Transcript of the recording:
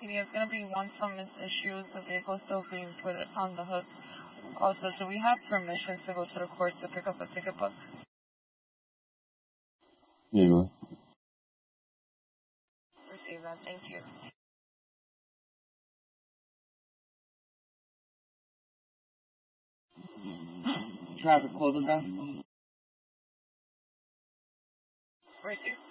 PD, it's going to be one summons issues. The vehicle still being put on the hook. Also, do we have permission to go to the court to pick up a ticket book? Yeah, go ahead. Receive that. Thank you. Traffic, close it down. Receive.